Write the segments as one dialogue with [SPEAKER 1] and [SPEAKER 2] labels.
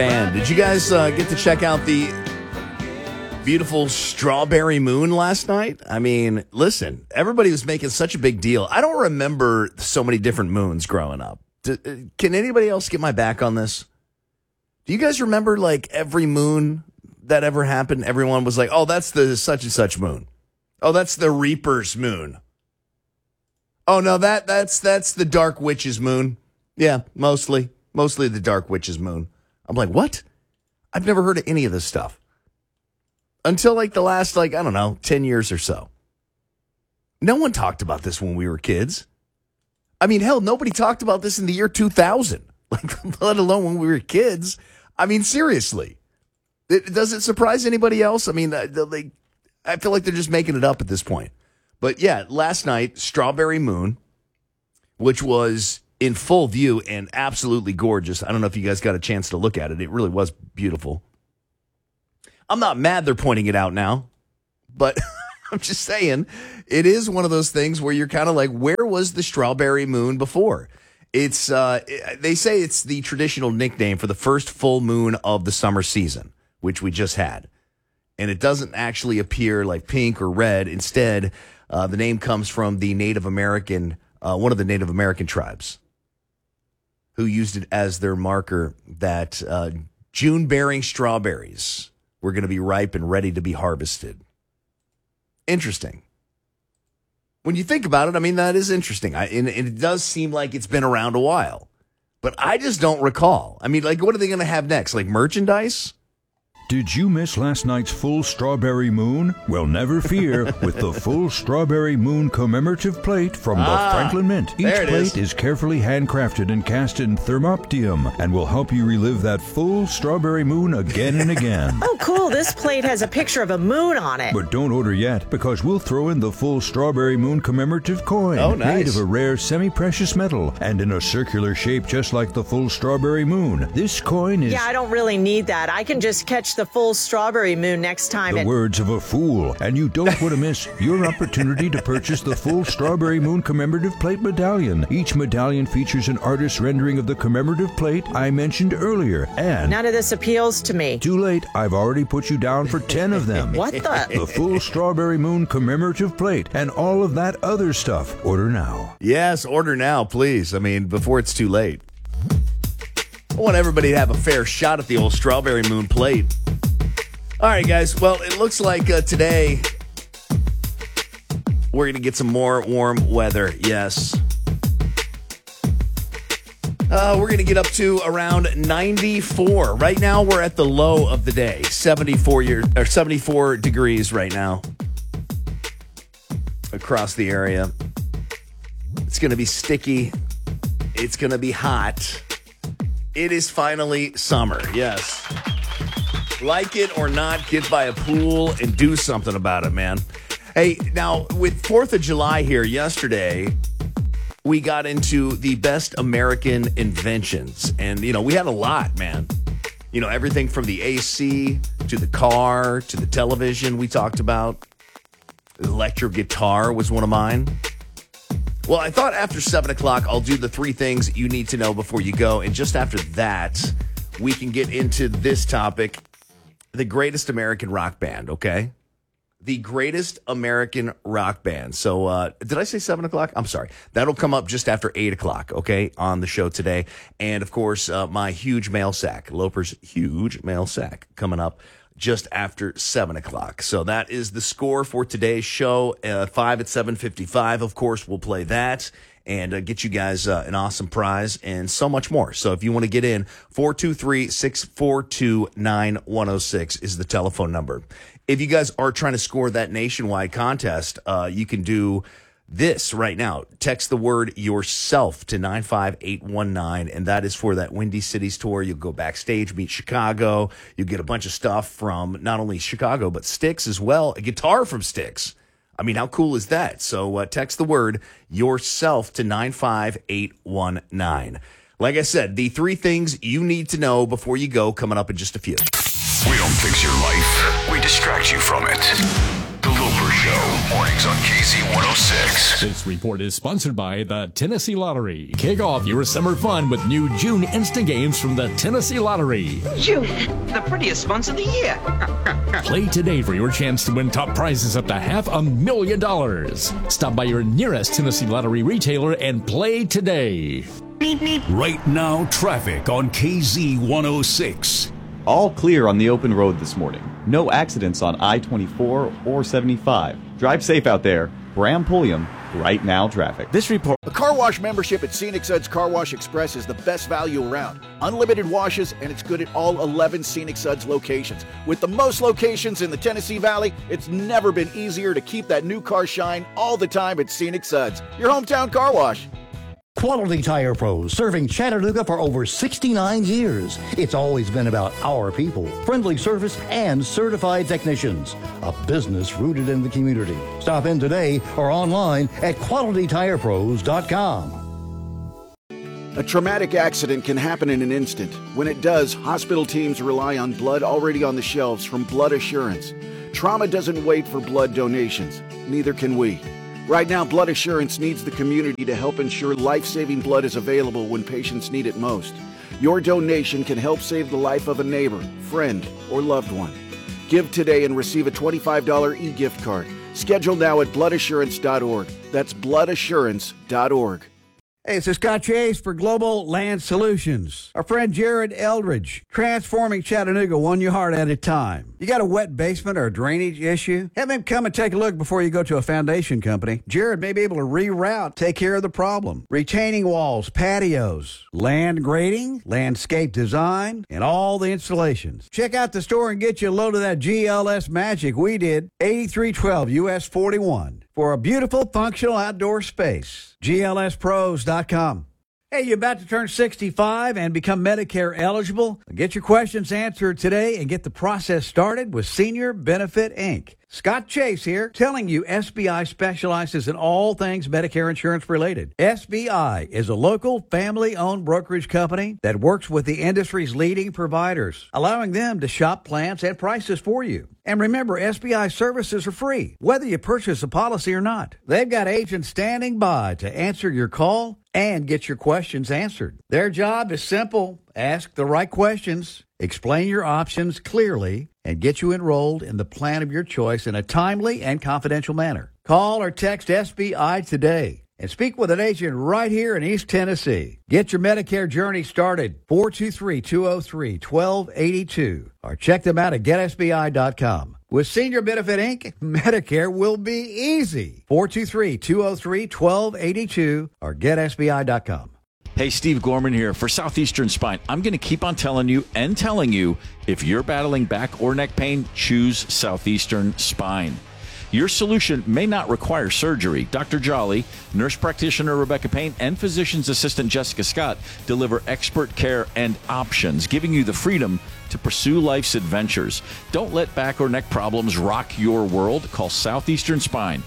[SPEAKER 1] And did you guys get to check out the beautiful strawberry moon last night? I mean, listen, everybody was making such a big deal. I don't remember so many different moons growing up. Can anybody else get my back on this? Do you guys remember like every moon that ever happened? Everyone was like, oh, that's the such and such moon. Oh, that's the Reaper's moon. Oh, no, that's the Dark Witch's moon. Yeah, mostly the Dark Witch's moon. I'm like, what? I've never heard of any of this stuff. Until like the last, 10 years or so. No one talked about this when we were kids. I mean, hell, nobody talked about this in the year 2000. Let alone when we were kids. I mean, seriously. Does it surprise anybody else? I mean, I feel like they're just making it up at this point. But yeah, last night, Strawberry Moon, which was in full view and absolutely gorgeous. I don't know if you guys got a chance to look at it. It really was beautiful. I'm not mad they're pointing it out now, but I'm just saying it is one of those things where you're kind of like, where was the strawberry moon before? It's they say it's the traditional nickname for the first full moon of the summer season, which we just had. And it doesn't actually appear like pink or red. Instead, the name comes from the Native American, one of the Native American tribes, who used it as their marker that June-bearing strawberries were going to be ripe and ready to be harvested. Interesting. When you think about it, I mean, that is interesting. And it does seem like it's been around a while. But I just don't recall. I mean, like, what are they going to have next? Like merchandise?
[SPEAKER 2] Did you miss last night's full strawberry moon? Well, never fear. With the full strawberry moon commemorative plate from the Franklin Mint. Each plate is carefully handcrafted and cast in thermoptium and will help you relive that full strawberry moon again and again.
[SPEAKER 3] Oh, cool. This plate has a picture of a moon on it.
[SPEAKER 2] But don't order yet, because we'll throw in the full strawberry moon commemorative coin.
[SPEAKER 1] Oh, nice.
[SPEAKER 2] Made of a rare semi-precious metal and in a circular shape just like the full strawberry moon. This coin is...
[SPEAKER 3] Yeah, I don't really need that. I can just catch the full strawberry moon next time.
[SPEAKER 2] The words of a fool, and you don't want to miss your opportunity to purchase the full strawberry moon commemorative plate medallion. Each medallion features an artist's rendering of the commemorative plate I mentioned earlier, and
[SPEAKER 3] none of this appeals to me.
[SPEAKER 2] Too late. I've already put you down for 10 of them.
[SPEAKER 3] What the?
[SPEAKER 2] The full strawberry moon commemorative plate and all of that other stuff. Order now.
[SPEAKER 1] Yes, order now, please. I mean, before it's too late. I want everybody to have a fair shot at the old strawberry moon plate. All right, guys. Well, it looks like today we're going to get some more warm weather. Yes. We're going to get up to around 94. Right now, we're at the low of the day. 74 degrees right now across the area. It's going to be sticky. It's going to be hot. It is finally summer. Yes. Like it or not, get by a pool and do something about it, man. Hey, now, with 4th of July here yesterday, we got into the best American inventions. And, we had a lot, man. Everything from the AC to the car to the television we talked about. The electric guitar was one of mine. Well, I thought after 7 o'clock, I'll do the 3 things you need to know before you go. And just after that, we can get into this topic. The greatest American rock band, okay? The greatest American rock band. So, did I say 7 o'clock? I'm sorry. That'll come up just after 8 o'clock, okay, on the show today. And, of course, my huge mail sack, Loper's huge mail sack, coming up just after 7 o'clock. So that is the score for today's show. 5 at 7:55, of course, we'll play that. And get you guys an awesome prize and so much more. So if you want to get in, 423-642-9106 is the telephone number. If you guys are trying to score that nationwide contest, you can do this right now. Text the word yourself to 95819, and that is for that Windy Cities tour. You'll go backstage, meet Chicago. You'll get a bunch of stuff from not only Chicago, but Styx as well, a guitar from Styx. I mean, how cool is that? So text the word yourself to 95819. Like I said, the 3 things you need to know before you go coming up in just a few.
[SPEAKER 4] We don't fix your life. We distract you from it. The Loper Show. Mornings on KZ106.
[SPEAKER 5] This report is sponsored by the Tennessee Lottery. Kick off your summer fun with new June instant games from the Tennessee Lottery.
[SPEAKER 6] June, the prettiest month of the year.
[SPEAKER 5] Play today for your chance to win top prizes up to $500,000. Stop by your nearest Tennessee Lottery retailer and play today.
[SPEAKER 4] Right now, traffic on KZ106.
[SPEAKER 7] All clear on the open road this morning. No accidents on I-24 or 75. Drive safe out there. Bram Pulliam, Right Now Traffic.
[SPEAKER 8] This report. A car wash membership at Scenic Suds Car Wash Express is the best value around. Unlimited washes, and it's good at all 11 Scenic Suds locations. With the most locations in the Tennessee Valley, it's never been easier to keep that new car shine all the time at Scenic Suds, your hometown car wash.
[SPEAKER 9] Quality Tire Pros, serving Chattanooga for over 69 years. It's always been about our people, friendly service, and certified technicians. A business rooted in the community. Stop in today or online at QualityTirePros.com.
[SPEAKER 8] A traumatic accident can happen in an instant. When it does, hospital teams rely on blood already on the shelves from Blood Assurance. Trauma doesn't wait for blood donations. Neither can we. Right now, Blood Assurance needs the community to help ensure life-saving blood is available when patients need it most. Your donation can help save the life of a neighbor, friend, or loved one. Give today and receive a $25 e-gift card. Schedule now at bloodassurance.org. That's bloodassurance.org.
[SPEAKER 10] Hey, this is Scott Chase for Global Land Solutions. Our friend Jared Eldridge, transforming Chattanooga one yard at a time. You got a wet basement or a drainage issue? Have him come and take a look before you go to a foundation company. Jared may be able to reroute, take care of the problem. Retaining walls, patios, land grading, landscape design, and all the installations. Check out the store and get you a load of that GLS magic we did, 8312 US 41. For a beautiful, functional outdoor space. GLSPros.com. Hey, you about to turn 65 and become Medicare eligible? Get your questions answered today and get the process started with Senior Benefit Inc. Scott Chase here, telling you SBI specializes in all things Medicare insurance related. SBI is a local family-owned brokerage company that works with the industry's leading providers, allowing them to shop plans and prices for you. And remember, SBI services are free, whether you purchase a policy or not. They've got agents standing by to answer your call and get your questions answered. Their job is simple. Ask the right questions, explain your options clearly, and get you enrolled in the plan of your choice in a timely and confidential manner. Call or text SBI today and speak with an agent right here in East Tennessee. Get your Medicare journey started, 423-203-1282, or check them out at GetSBI.com. With Senior Benefit Inc., Medicare will be easy. 423-203-1282, or GetSBI.com.
[SPEAKER 11] Hey, Steve Gorman here for Southeastern Spine. I'm going to keep on telling you, if you're battling back or neck pain, choose Southeastern Spine. Your solution may not require surgery. Dr. Jolly, nurse practitioner Rebecca Payne, and physician's assistant Jessica Scott deliver expert care and options, giving you the freedom to pursue life's adventures. Don't let back or neck problems rock your world. Call Southeastern Spine,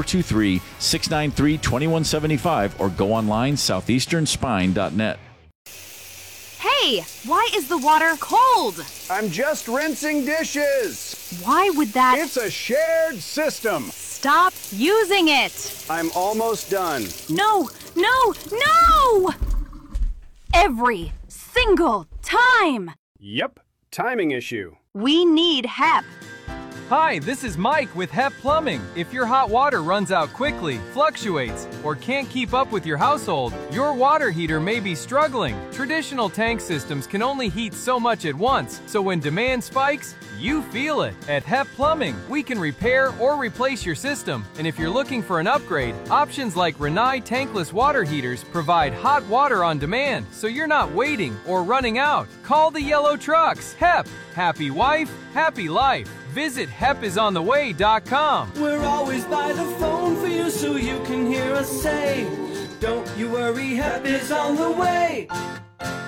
[SPEAKER 11] 423-693-2175, or go online, southeasternspine.net.
[SPEAKER 12] Hey, why is the water cold?
[SPEAKER 13] I'm just rinsing dishes.
[SPEAKER 12] Why would that?
[SPEAKER 13] It's a shared system.
[SPEAKER 12] Stop using it.
[SPEAKER 13] I'm almost done.
[SPEAKER 12] No, no, no! Every single time.
[SPEAKER 13] Yep, timing issue.
[SPEAKER 12] We need HEP.
[SPEAKER 14] Hi, this is Mike with HEP Plumbing. If your hot water runs out quickly, fluctuates, or can't keep up with your household, your water heater may be struggling. Traditional tank systems can only heat so much at once, so when demand spikes, you feel it. At HEP Plumbing, we can repair or replace your system. And if you're looking for an upgrade, options like Rinnai tankless water heaters provide hot water on demand, so you're not waiting or running out. Call the yellow trucks. HEP. Happy wife, happy life. Visit HEPIsOnTheWay.com.
[SPEAKER 15] We're always by the phone for you so you can hear us say, don't you worry, HEP is on the way.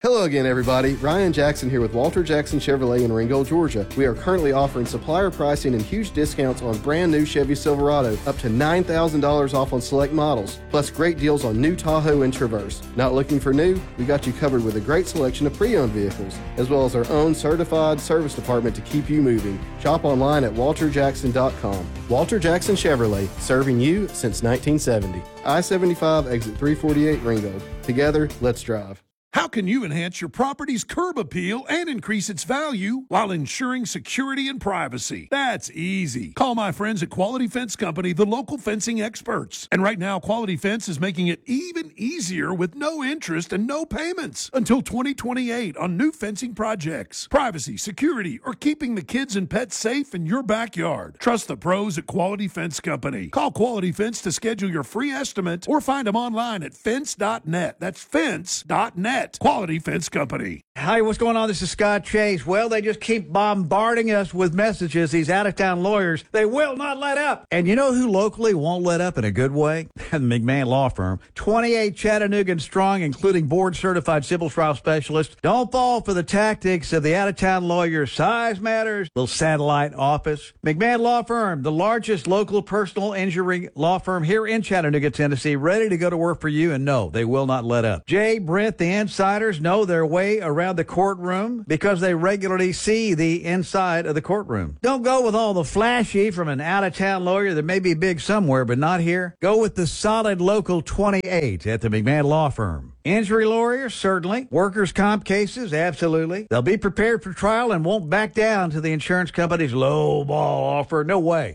[SPEAKER 16] Hello again, everybody. Ryan Jackson here with Walter Jackson Chevrolet in Ringgold, Georgia. We are currently offering supplier pricing and huge discounts on brand new Chevy Silverado, up to $9,000 off on select models, plus great deals on new Tahoe and Traverse. Not looking for new? We got you covered with a great selection of pre-owned vehicles, as well as our own certified service department to keep you moving. Shop online at walterjackson.com. Walter Jackson Chevrolet, serving you since 1970. I-75 exit 348 Ringgold. Together, let's drive.
[SPEAKER 17] How can you enhance your property's curb appeal and increase its value while ensuring security and privacy? That's easy. Call my friends at Quality Fence Company, the local fencing experts. And right now, Quality Fence is making it even easier with no interest and no payments until 2028 on new fencing projects. Privacy, security, or keeping the kids and pets safe in your backyard. Trust the pros at Quality Fence Company. Call Quality Fence to schedule your free estimate or find them online at fence.net. That's fence.net. Quality Fence Company.
[SPEAKER 10] Hi, what's going on? This is Scott Chase. Well, they just keep bombarding us with messages. These out-of-town lawyers, they will not let up. And you know who locally won't let up in a good way? The McMahon Law Firm. 28 Chattanooga strong, including board-certified civil trial specialists. Don't fall for the tactics of the out-of-town lawyers. Size matters. Little satellite office. McMahon Law Firm, the largest local personal injury law firm here in Chattanooga, Tennessee, ready to go to work for you. And no, they will not let up. Jay, Brent, the insiders know their way around the courtroom because they regularly see the inside of the courtroom. Don't go with all the flashy from an out-of-town lawyer that may be big somewhere but not here. Go with the solid local 28 at the McMahon Law Firm. Injury lawyers, certainly. Workers' comp cases, absolutely. They'll be prepared for trial and won't back down to the insurance company's low ball offer. No way.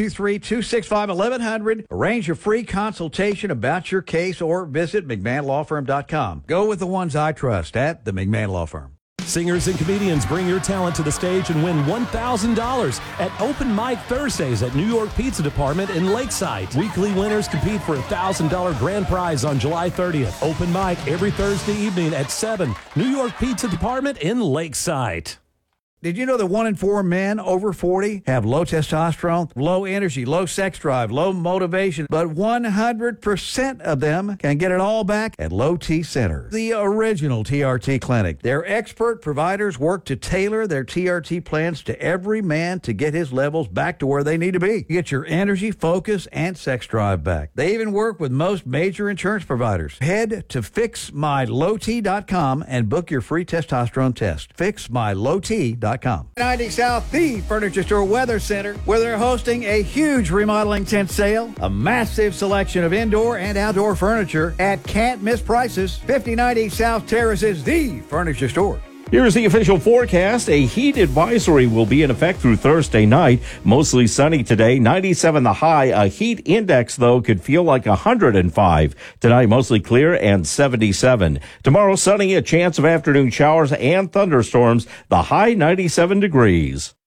[SPEAKER 10] 423-265-1100. Arrange a free consultation about your case or visit McMahonLawFirm.com. Go with the ones I trust at the McMahon Law Firm.
[SPEAKER 18] Singers and comedians, bring your talent to the stage and win $1,000 at Open Mic Thursdays at New York Pizza Department in Lakeside. Weekly winners compete for a $1,000 grand prize on July 30th. Open mic every Thursday evening at 7. New York Pizza Department in Lakeside.
[SPEAKER 10] Did you know that 1 in 4 men over 40 have low testosterone, low energy, low sex drive, low motivation, but 100% of them can get it all back at Low T Center, the original TRT clinic. Their expert providers work to tailor their TRT plans to every man to get his levels back to where they need to be. Get your energy, focus, and sex drive back. They even work with most major insurance providers. Head to FixMyLowT.com and book your free testosterone test. FixMyLowT.com. 90 South, the furniture store weather center, where they're hosting a huge remodeling tent sale, a massive selection of indoor and outdoor furniture at can't miss prices. 5090 South Terrace is the furniture store.
[SPEAKER 19] Here's the official forecast. A heat advisory will be in effect through Thursday night. Mostly sunny today, 97 the high. A heat index, though, could feel like 105. Tonight, mostly clear and 77. Tomorrow, sunny, a chance of afternoon showers and thunderstorms. The high 97 degrees.